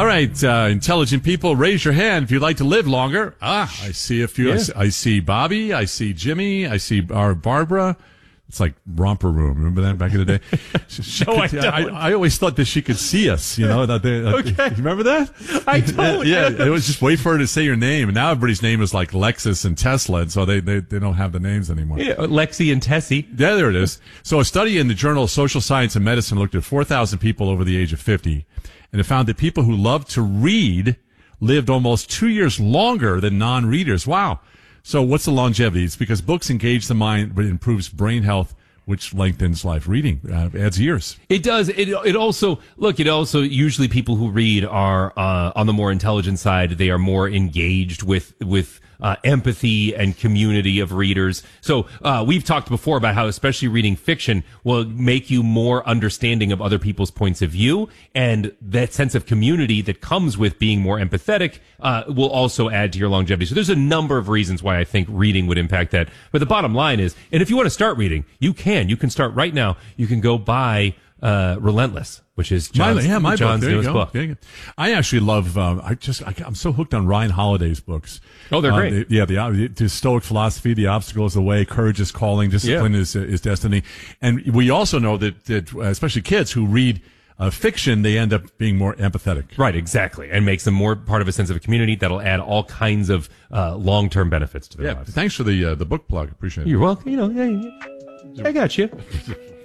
All right, intelligent people, raise your hand if you'd like to live longer. I see a few. Yeah. I see Bobby. I see Jimmy. I see our Barbara. It's like Romper Room. Remember that back in the day? No, I don't. I always thought that she could see us, you know. Okay. You remember that? I don't. Yeah, it was just wait for her to say your name. And now everybody's name is like Lexus and Tesla, and so they don't have the names anymore. Yeah, Lexi and Tessie. Yeah, there it is. So a study in the Journal of Social Science and Medicine looked at 4,000 people over the age of 50, and it found that people who loved to read lived almost 2 years longer than non-readers. Wow. So what's the longevity? It's because books engage the mind, but it improves brain health, which lengthens life. Reading adds years. It does. It also usually people who read are on the more intelligent side. They are more engaged with empathy and community of readers. So we've talked before about how especially reading fiction will make you more understanding of other people's points of view, and that sense of community that comes with being more empathetic will also add to your longevity. So there's a number of reasons why I think reading would impact that. But the bottom line is, and if you want to start reading, you can start right now. You can go buy Relentless, which is John's newest book. I actually love. I'm so hooked on Ryan Holiday's books. Oh, they're great. The Stoic philosophy, the obstacle is the way, courage is calling, discipline is destiny. And we also know that especially kids who read fiction, they end up being more empathetic. Right, exactly, and makes them more part of a sense of a community that'll add all kinds of long-term benefits to their lives. Thanks for the book plug. Appreciate it. You're welcome. I got you.